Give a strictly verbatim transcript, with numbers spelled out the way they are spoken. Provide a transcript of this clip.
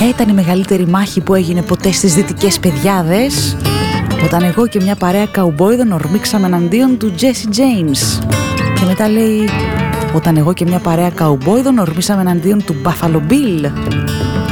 Ποια ήταν η μεγαλύτερη μάχη που έγινε ποτέ στις δυτικές πεδιάδες? Όταν εγώ και μια παρέα καουμπόιδων ορμήξαμε εναντίον του Τζέσι Τζέιμς. Και μετά λέει, όταν εγώ και μια παρέα καουμπόιδων ορμήσαμε εναντίον του Buffalo Bill.